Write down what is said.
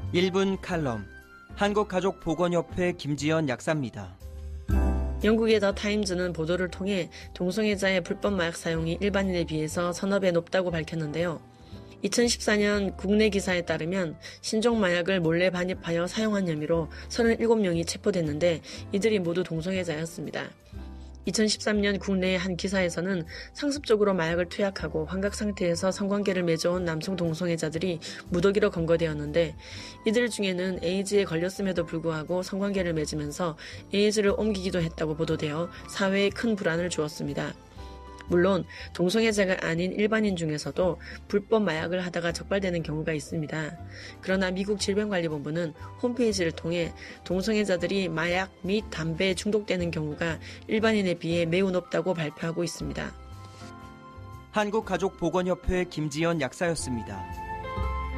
1분 칼럼, 한국가족보건협회 김지연 약사입니다. 영국의 더 타임즈는 보도를 통해 동성애자의 불법 마약 사용이 일반인에 비해서 서너 배 높다고 밝혔는데요. 2014년 국내 기사에 따르면 신종 마약을 몰래 반입하여 사용한 혐의로 37명이 체포됐는데 이들이 모두 동성애자였습니다. 2013년 국내의 한 기사에서는 상습적으로 마약을 투약하고 환각 상태에서 성관계를 맺어온 남성 동성애자들이 무더기로 검거되었는데 이들 중에는 에이즈에 걸렸음에도 불구하고 성관계를 맺으면서 에이즈를 옮기기도 했다고 보도되어 사회에 큰 불안을 주었습니다. 물론 동성애자가 아닌 일반인 중에서도 불법 마약을 하다가 적발되는 경우가 있습니다. 그러나 미국 질병관리본부는 홈페이지를 통해 동성애자들이 마약 및 담배에 중독되는 경우가 일반인에 비해 매우 높다고 발표하고 있습니다. 한국가족보건협회 김지연 약사였습니다.